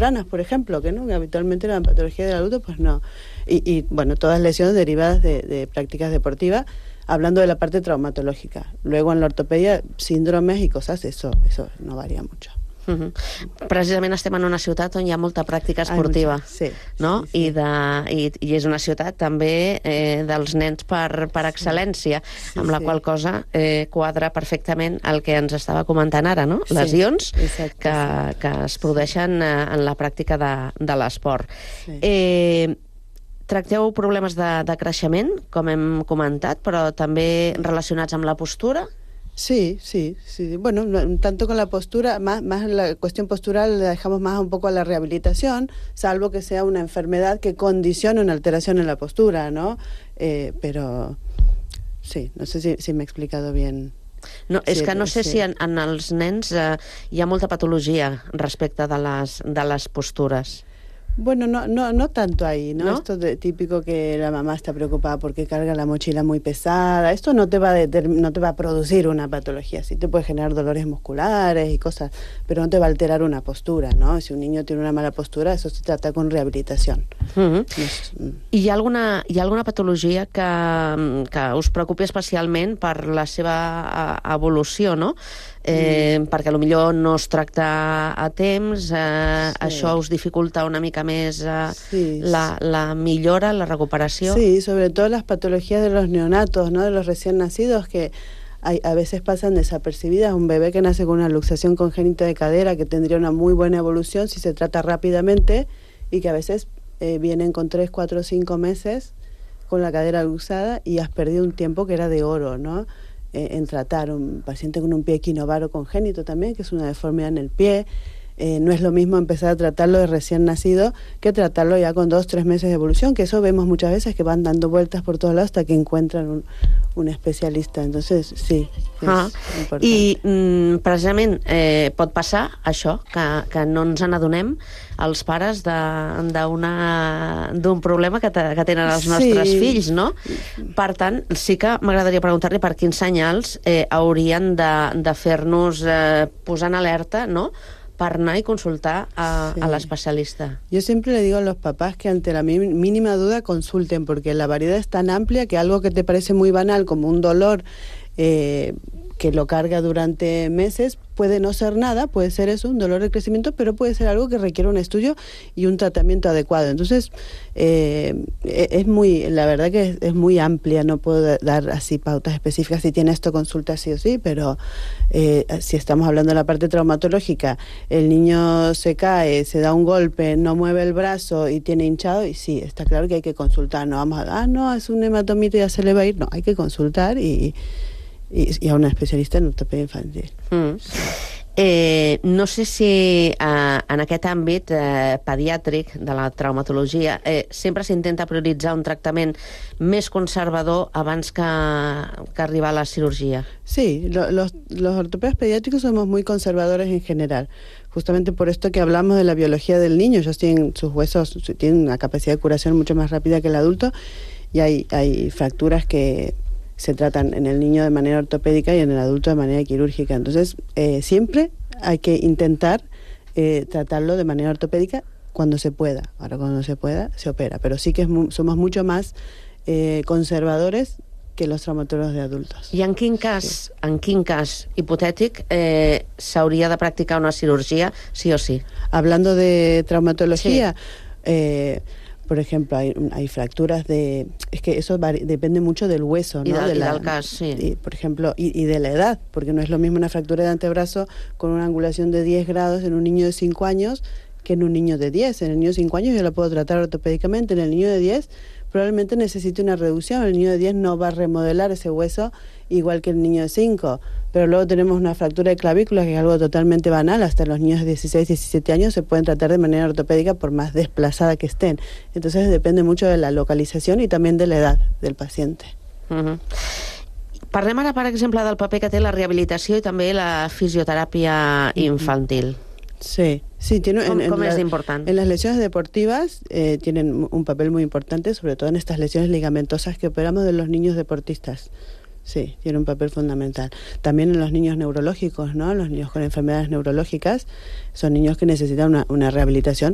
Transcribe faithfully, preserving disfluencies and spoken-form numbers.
tempranas, por ejemplo, que no, que habitualmente la patología del adulto, pues no. Y, y bueno, todas lesiones derivadas de, de prácticas deportivas, hablando de la parte traumatológica. Luego en la ortopedia, síndromes y cosas, eso, eso no varía mucho. Uh-huh. Precisament estem en una ciutat on hi ha molta pràctica esportiva, sí, no? sí, sí. I, de, i, i és una ciutat també eh, dels nens per, per excel·lència, sí, amb la sí. qual cosa eh, quadra perfectament el que ens estava comentant ara, no? Sí, lesions exacte, que, sí. que es produeixen eh, en la pràctica de, de l'esport. Sí. Eh, tracteu problemes de, de creixement, com hem comentat, però també relacionats amb la postura? Sí, sí, sí. Bueno, no, tanto con la postura, más, más la cuestión postural la dejamos más un poco a la rehabilitación, salvo que sea una enfermedad que condicione una alteración en la postura, ¿no? Eh, pero sí, no sé si, si me he explicado bien. No, és sí, que no sé sí. si en, en els nens eh, hi ha molta patologia respecte de les, de les postures. Bueno, no, no, no tanto ahí, ¿no? ¿No? Esto de, típico que la mamá está preocupada porque carga la mochila muy pesada. Esto no te va a deter, no te va a producir una patología. Sí te puede generar dolores musculares y cosas, pero no te va a alterar una postura, ¿no? Si un niño tiene una mala postura, eso se trata con rehabilitación. Mm-hmm. Es, mm. I hi ha alguna, hi ha alguna patologia que, que us preocupi especialment per la seva eh, evolució, no? Eh, mm. perquè potser no es tracta a temps, eh, sí. això us dificulta una mica més eh, sí. la, la millora, la recuperació. Sí, sobre todo las patologías de los neonatos, ¿no? De los recién nacidos que hay, a veces pasan desapercibidas. Un bebé que nace con una luxación congénita de cadera que tendría una muy buena evolución si se trata rápidamente y que a veces eh, vienen con tres, cuatro, cinco meses con la cadera luxada y has perdido un tiempo que era de oro, ¿no? En tratar un paciente con un pie equinovaro congénito también, que es una deformidad en el pie. Eh, no es lo mismo empezar a tratarlo de recién nacido que tratarlo ya con dos, tres meses de evolución, que eso vemos muchas veces que van dando vueltas por todos lados hasta que encuentran un, un especialista. Entonces, sí, és ah. important. I mm, precisament eh, pot passar això, que, que no ens n'adonem els pares d'un problema que, te, que tenen els nostres sí. fills, no? Per tant, sí que m'agradaria preguntar-li per quins senyals eh, haurien de, de fer-nos eh, posar en alerta, no?, para anar y consultar a, sí. a l'especialista. Yo siempre le digo a los papás que ante la mínima duda consulten, porque la variedad es tan amplia que algo que te parece muy banal, como un dolor eh, que lo carga durante meses, puede no ser nada, puede ser eso, un dolor de crecimiento, pero puede ser algo que requiere un estudio y un tratamiento adecuado. Entonces, eh, es muy, la verdad que es, es muy amplia, no puedo dar así pautas específicas, si tiene esto consulta sí o sí, pero eh, si estamos hablando de la parte traumatológica, el niño se cae, se da un golpe, no mueve el brazo y tiene hinchado, y sí, está claro que hay que consultar, no vamos a, ah, no, es un hematomito y ya se le va a ir, no, hay que consultar y... I, i a una especialista en ortopedia infantil. Mm. Eh, no sé si eh, en aquest àmbit eh, pediàtric de la traumatologia eh, sempre s'intenta prioritzar un tractament més conservador abans que, que arribar a la cirugía. Sí, lo, los, los ortopedas pediátricos somos muy conservadores en general, justamente por esto que hablamos de la biología del niño. Ellos tienen sus huesos, tienen una capacidad de curación mucho más rápida que el adulto y hay, hay fracturas que se tratan en el niño de manera ortopédica y en el adulto de manera quirúrgica. Entonces, eh, siempre hay que intentar eh, tratarlo de manera ortopédica cuando se pueda. Ahora, cuando no se pueda, se opera. Pero sí que es mu somos mucho más eh, conservadores que los traumatólogos de adultos. I en quin cas, sí. en quin cas hipotètic eh, s'hauria de practicar una cirugía, sí o sí? Hablando de traumatología... Sí. Eh, por ejemplo, hay, hay fracturas de... Es que eso depende mucho del hueso, ¿no? Y, de, de la, y del cas, sí. Y, por ejemplo, y, y de la edad, porque no es lo mismo una fractura de antebrazo con una angulación de diez grados en un niño de cinco años que en un niño de diez. En el niño de cinco años yo lo puedo tratar ortopédicamente, en el niño de diez probablemente necesite una reducción. El niño de diez no va a remodelar ese hueso igual que el niño de cinco. Pero luego tenemos una fractura de clavícula, que es algo totalmente banal. Hasta los niños de dieciséis, diecisiete años se pueden tratar de manera ortopédica por más desplazada que estén. Entonces depende mucho de la localización y también de la edad del paciente. Uh-huh. Parlem ara, per exemple, del paper que té la rehabilitació i també la fisioteràpia infantil. Sí, sí, tiene, ¿Cómo, en, en, cómo es la, importante? En las lesiones deportivas eh, tienen un papel muy importante, sobre todo en estas lesiones ligamentosas que operamos de los niños deportistas. Sí, tiene un papel fundamental. También en los niños neurológicos, ¿no? Los niños con enfermedades neurológicas son niños que necesitan una, una rehabilitación